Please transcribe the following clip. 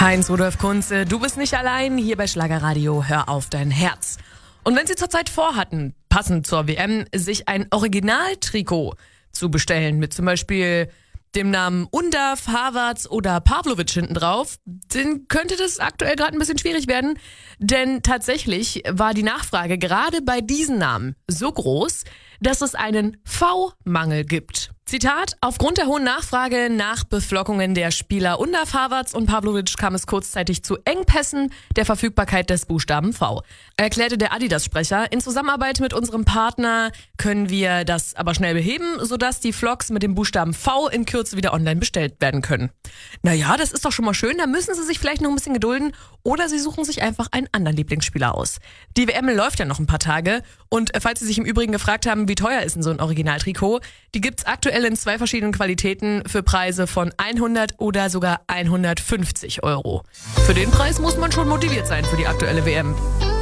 Heinz-Rudolf Kunze, du bist nicht allein, hier bei Schlagerradio, hör auf dein Herz. Und wenn Sie zurzeit vorhatten, passend zur WM, sich ein Originaltrikot zu bestellen, mit zum Beispiel dem Namen Undav, Havertz oder Pavlovic hinten drauf, dann könnte das aktuell gerade ein bisschen schwierig werden, denn tatsächlich war die Nachfrage gerade bei diesen Namen so groß, dass es einen V-Mangel gibt. Zitat: Aufgrund der hohen Nachfrage nach Beflockungen der Spieler Undav, Havertz und Pavlovic kam es kurzzeitig zu Engpässen der Verfügbarkeit des Buchstaben V, erklärte der Adidas-Sprecher. In Zusammenarbeit mit unserem Partner können wir das aber schnell beheben, sodass die Flocks mit dem Buchstaben V in Kürze wieder online bestellt werden können. Naja, das ist doch schon mal schön, da müssen Sie sich vielleicht noch ein bisschen gedulden oder Sie suchen sich einfach einen anderen Lieblingsspieler aus. Die WM läuft ja noch ein paar Tage und falls Sie sich im Übrigen gefragt haben, wie teuer ist denn so ein Originaltrikot, die gibt's aktuell in 2 verschiedenen Qualitäten für Preise von 100 oder sogar 150 Euro. Für den Preis muss man schon motiviert sein für die aktuelle WM.